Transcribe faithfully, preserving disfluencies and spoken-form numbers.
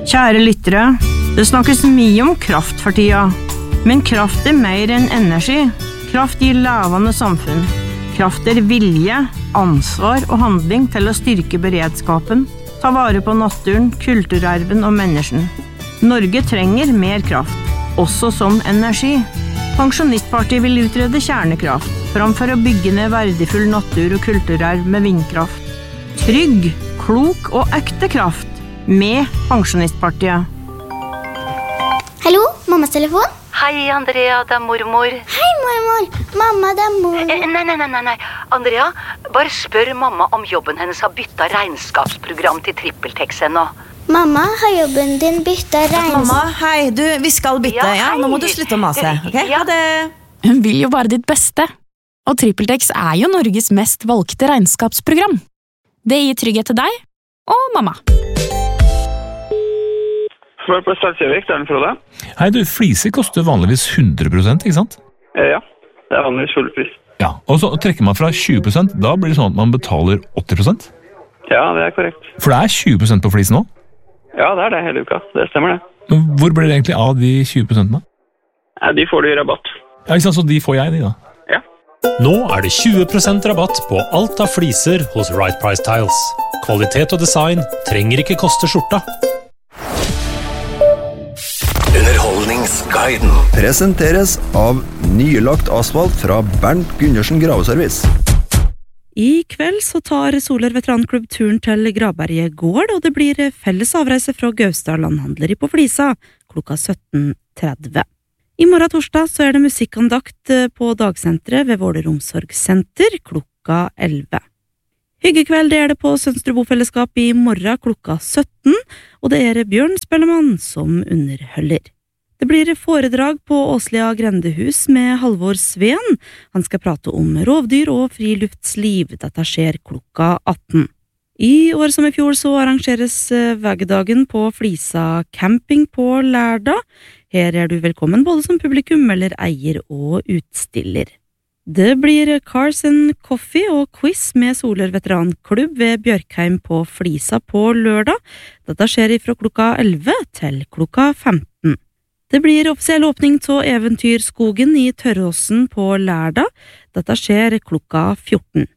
Kjære lyttere, det snakkes mye om kraft for tida. Men kraft er mer enn energi. Kraft gir levende samfunn. Kraft er vilje, ansvar og handling til å styrke beredskapen, ta vare på naturen, kulturarven og mennesken. Norge trenger mer kraft, også som energi. Pensjonistpartiet vil utrede kjernekraft, framfor å bygge ned verdifull natur og kulturarv med vindkraft. Trygg, klok og ekte kraft med Pensjonistpartiet. Hallo, mammas telefon? Hei, Andrea, det er mormor. Hei, mormor. Mamma, det er mor. Eh, nei, nei, nei, nei. Andrea, bare spør mamma om jobben hennes har byttet regnskapsprogram til TrippelTex ennå. Mamma, har jobben din byttet regnskap? Mamma, hei, du, vi skal bytte, ja, Ja, nå må hei. du slutte å mase, ok? Ja. Ha det. Hun vil jo bare ditt beste. Og TrippelTex er jo Norges mest valgte regnskapsprogram. Det gir trygghet til deg og mamma. Spør på Salsjøvik, det er den Frode. Hei du, fliser koster vanligvis hundre prosent, ikke sant? Eh, ja, det er vanligvis full pris. Ja, og så trekker man fra tjue prosent, da blir det sånn at man betaler åtti prosent. Ja, det er korrekt. For det er tjue prosent på flisen nå. Ja, det er det hele uka. Det stemmer det. Men hvor blir det egentlig av de tjue prosentene? Ja, de får du i rabatt. Ja, ikke sant, så de får jeg, de da. Ja. Nå er det tjue prosent rabatt på alt av fliser hos Right Price Tiles. Kvalitet og design trenger ikke koste skjorta. Underholdningsguiden presenteres av nylagt asfalt fra Bernt Gundersen Graveservice. I kveld så tar Soler Veteranklubb turen til Gravberget gård, og det blir felles avreise fra Gaustad Landhandleri på Flisa klokka sytten tretti. I morgen torsdag så er det musikkandakt på dagsenteret ved Våler Omsorgssenter klokka elleve. Hyggekveld er det på Sønsterud Bofellesskap i morgen klokka sytten, og det er Bjørn Spellemann som underholder. Det blir foredrag på Åslia Grendehus med Halvor Sveen. Han skal prate om rovdyr og friluftsliv. Dette skjer klokka atten. I år som i fjor så arrangeres veggdagen på Flisa camping på Lærda. Her er du velkommen både som publikum eller eier og utstiller. Det blir Cars and Coffee og quiz med Soler Veteranklubb ved Bjørkheim på Flisa på lørdag. Dette skjer fra klokka elleve til klokka femten. Det blir offisiell åpning til Eventyrskogen i Tørråsen på Lærda. Dette skjer klokka fjorten.